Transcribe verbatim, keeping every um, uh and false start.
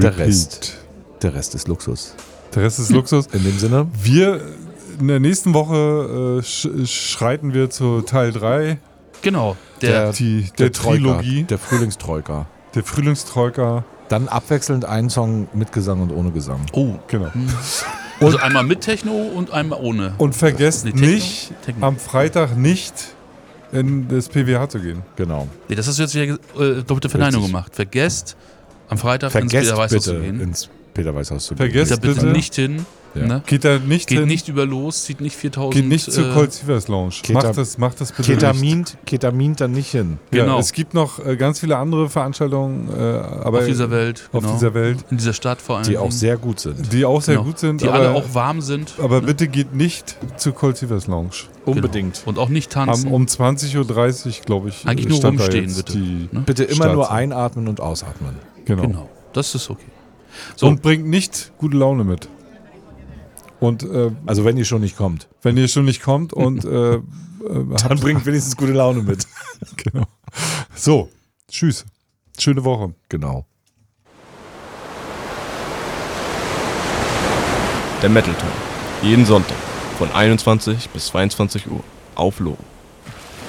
Der Rest, der Rest ist Luxus. Der Rest ist Luxus. In dem Sinne. Wir, in der nächsten Woche äh, sch- schreiten wir zu Teil drei. Genau. Der, Der, die, der, der Trilogie. Der Frühlingstroika. Der Frühlingstroika. Dann abwechselnd ein Song mit Gesang und ohne Gesang. oh. Genau. Also einmal mit Techno und einmal ohne. Und vergesst Nee, Techno? nicht, Techno. am Freitag nicht in das P W H zu gehen. Genau. Nee, das hast du jetzt wieder äh, doppelte Verneinung Richtig. gemacht. Vergesst am Freitag ins Vergesst Peter Weißhaus bitte zu gehen. ins Peter Weißhaus zu Vergesst Geht da bitte bitte. nicht hin. Ja. Ne? Geht da nicht Geht hin. nicht über los, zieht nicht viertausend. Geht nicht zu äh, Cold Seavers Lounge. Keta- Macht das, macht das bitte Ketamin, Ketamin dann nicht hin. nicht. Ja, Genau. es gibt noch äh, ganz viele andere Veranstaltungen äh, aber auf dieser Welt. auf genau. dieser Welt, In dieser Stadt vor allem. Die auch sehr gut sind. die auch sehr Genau. gut sind. Die aber, alle auch warm sind. aber ne? bitte geht nicht zu Cold Seavers Lounge. Unbedingt. Genau. Und auch nicht tanzen. Am, um zwanzig Uhr dreißig, glaube ich. Eigentlich äh, nur stand da rumstehen, jetzt bitte. Die, Ne? Bitte immer Startzeit. nur einatmen und ausatmen. Genau. Genau. Das ist okay. So, Und bringt nicht gute Laune mit. Und äh, Also wenn ihr schon nicht kommt. wenn ihr schon nicht kommt und äh, äh, Dann bringt wenigstens gute Laune mit. genau. So, tschüss. Schöne Woche. Genau. Der Metal Talk. Jeden Sonntag von einundzwanzig bis zweiundzwanzig Uhr auf Logo.